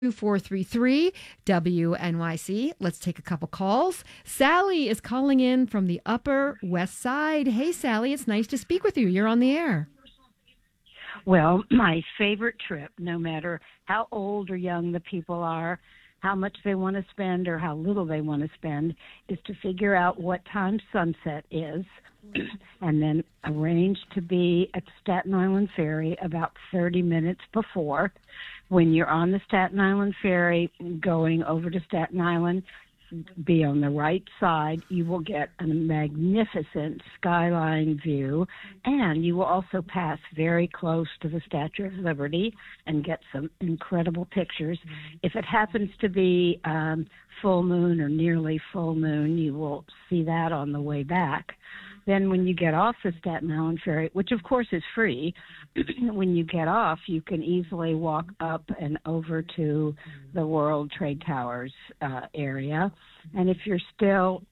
433 WNYC. Let's take a couple calls. Sally is calling in from the Upper West Side. Hey, Sally, it's nice to speak with you. You're on the air. Well, my favorite trip, no matter how old or young the people are, how much they want to spend or how little they want to spend, is to figure out what time sunset is and then arrange to be at the Staten Island Ferry about 30 minutes before. When you're on the Staten Island Ferry going over to Staten Island, be on the right side. You will get a magnificent skyline view, and you will also pass very close to the Statue of Liberty and get some incredible pictures. If it happens to be full moon or nearly full moon, you will see that on the way back. Then when you get off the Staten Island Ferry, which of course is free, when you get off, you can easily walk up and over to the World Trade Towers area. And if you're still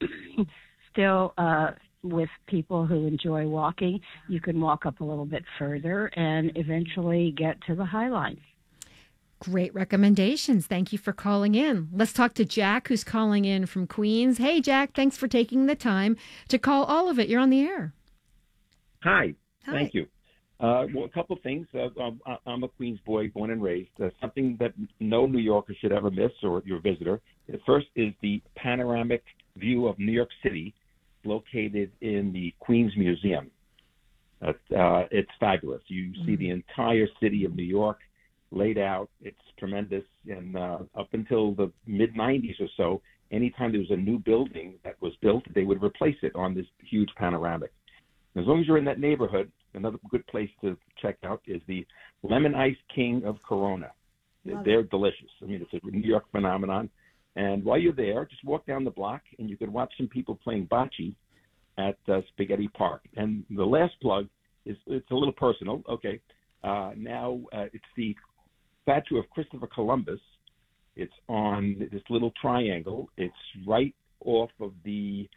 with people who enjoy walking, you can walk up a little bit further and eventually get to the High Line. Great recommendations. Thank you for calling in. Let's talk to Jack, who's calling in from Queens. Hey, Jack, thanks for taking the time to call all of it. You're on the air. Hi. Hi. Thank you. Well, a couple of things. I'm a Queens boy, born and raised. Something that no New Yorker should ever miss, or your visitor. The first is the panoramic view of New York City, located in the Queens Museum. It's fabulous. You see the entire city of New York laid out. It's tremendous. And up until the mid-'90s or so, anytime there was a new building that was built, they would replace it on this huge panoramic. As long as you're in that neighborhood, another good place to check out is the Lemon Ice King of Corona. They're delicious. I mean, it's a New York phenomenon. And while you're there, just walk down the block and you can watch some people playing bocce at Spaghetti Park. And the last plug is, it's a little personal. Okay. Now it's the statue of Christopher Columbus. It's on this little triangle. It's right off of the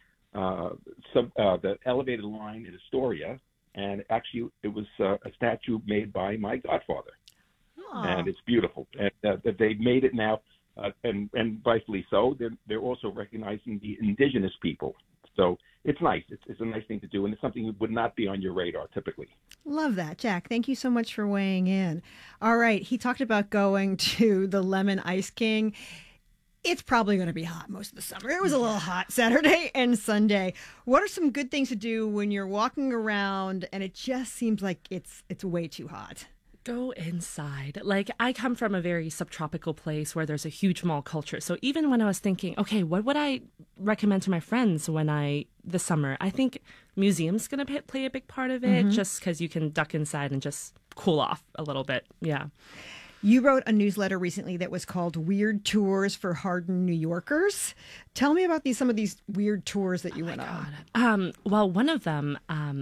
elevated line in Astoria, and actually it was a statue made by my godfather. Aww. And it's beautiful. And they've made it now, and rightfully so. They're also recognizing the indigenous people. So it's nice. It's a nice thing to do, and it's something that would not be on your radar typically. Love that, Jack. Thank you so much for weighing in. All right. He talked about going to the Lemon Ice King. It's probably going to be hot most of the summer. It was a little hot Saturday and Sunday. What are some good things to do when you're walking around and it just seems like it's way too hot? Go inside. Like, I come from a very subtropical place where there's a huge mall culture. So even when I was thinking, okay, what would I recommend to my friends this summer? I think museums going to play a big part of it, just because you can duck inside and just cool off a little bit. Yeah. You wrote a newsletter recently that was called Weird Tours for Hardened New Yorkers. Tell me about some of these weird tours that you went on. Well, one of them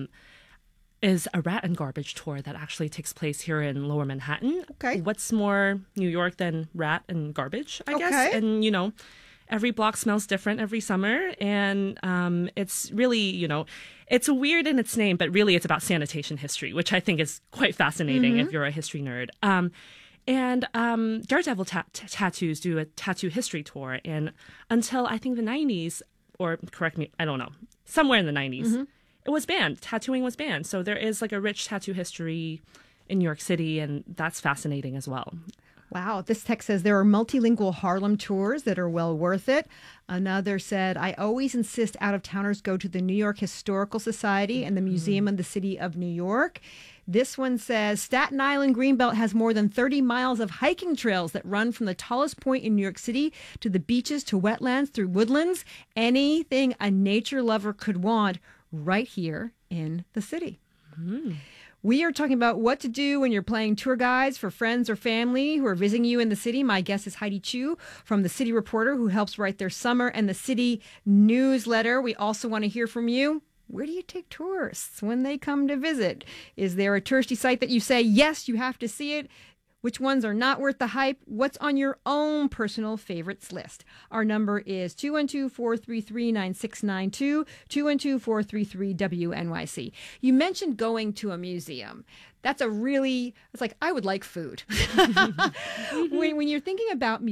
is a rat and garbage tour that actually takes place here in Lower Manhattan. Okay. What's more New York than rat and garbage, I guess? And, every block smells different every summer. And it's really, it's weird in its name, but really it's about sanitation history, which I think is quite fascinating if you're a history nerd. And Daredevil Tattoos do a tattoo history tour. And until I think the 90s, or correct me, I don't know, somewhere in the 90s, it was banned. Tattooing was banned. So there is like a rich tattoo history in New York City, and that's fascinating as well. Wow. This text says there are multilingual Harlem tours that are well worth it. Another said, I always insist out-of-towners go to the New York Historical Society and the Museum of the City of New York. This one says Staten Island Greenbelt has more than 30 miles of hiking trails that run from the tallest point in New York City to the beaches to wetlands through woodlands. Anything a nature lover could want right here in the city. We are talking about what to do when you're playing tour guides for friends or family who are visiting you in the city. My guest is Heidi Chu from the City Reporter, who helps write their summer and the city newsletter. We also want to hear from you. Where do you take tourists when they come to visit? Is there a touristy site that you say, yes, you have to see it? Which ones are not worth the hype? What's on your own personal favorites list? Our number is 212-433-9692, 212-433-WNYC. You mentioned going to a museum. It's like, I would like food. When you're thinking about